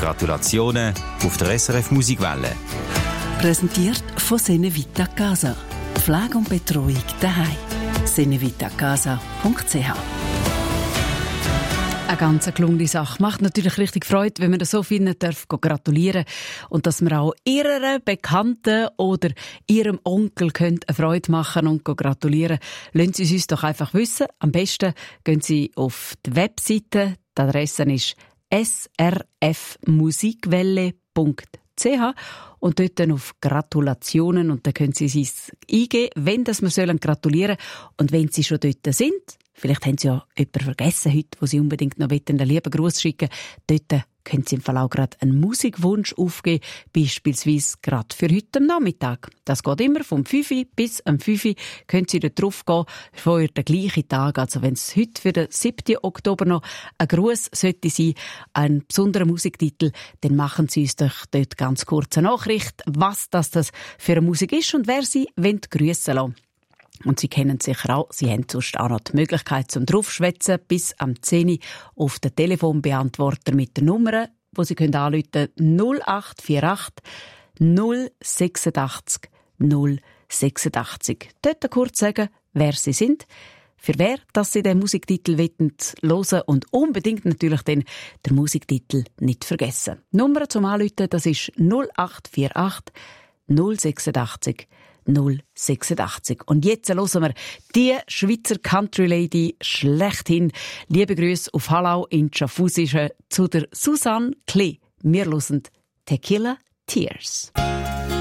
Gratulationen auf der SRF Musikwelle. Präsentiert von Senevita Casa. Pflege und Betreuung daheim. senevitacasa.ch. Eine ganz gelungene Sache. Macht natürlich richtig Freude, wenn man so vielen gratulieren darf und dass man auch ihrer Bekannten oder ihrem Onkel eine Freude machen und gratulieren. Lassen Sie es uns doch einfach wissen. Am besten gehen Sie auf die Webseite. Die Adresse ist srfmusikwelle.ch und dort dann auf Gratulationen und dann können Sie es eingeben, wenn das wir gratulieren sollen. Und wenn Sie schon dort sind, vielleicht haben Sie ja jemanden vergessen heute, wo Sie unbedingt noch einen lieben Gruß schicken wollen. Dort können Sie im Fall auch gerade einen Musikwunsch aufgeben, beispielsweise gerade für heute am Nachmittag. Das geht immer vom 5 Uhr bis am 5 Uhr. Können Sie dort drauf gehen, vorher den gleichen Tag. Also wenn es heute für den 7. Oktober noch ein Gruß sollte sein, ein besonderer Musiktitel, dann machen Sie uns doch dort ganz kurz eine Nachricht, was das für eine Musik ist und wer Sie grüssen lassen. Und Sie kennen sicher auch, Sie haben sonst auch noch die Möglichkeit zum Draufschwätzen bis am 10 Uhr auf den Telefonbeantworter mit der Nummer, wo Sie anrufen können, 0848 086 086. Dort kurz sagen, wer Sie sind, für wer, dass Sie den Musiktitel hören wollen und unbedingt natürlich den Musiktitel nicht vergessen. Die Nummer zum Anrufen, das ist 0848 086 086. Und jetzt hören wir die Schweizer Country Lady schlechthin. Liebe Grüße auf Hallau in Schaffhausischen zu der Susanne Klee. Wir hören Tequila Tears.